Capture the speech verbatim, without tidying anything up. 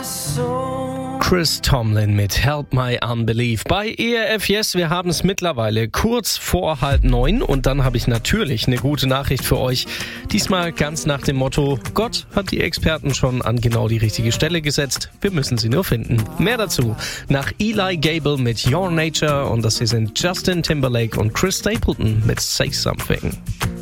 Chris Tomlin mit Help My Unbelief bei E R F Yes. Wir haben es mittlerweile kurz vor halb neun und dann habe ich natürlich eine gute Nachricht für euch. Diesmal ganz nach dem Motto, Gott hat die Experten schon an genau die richtige Stelle gesetzt. Wir müssen sie nur finden. Mehr dazu nach Eli Gable mit Your Nature und das hier sind Justin Timberlake und Chris Stapleton mit Say Something.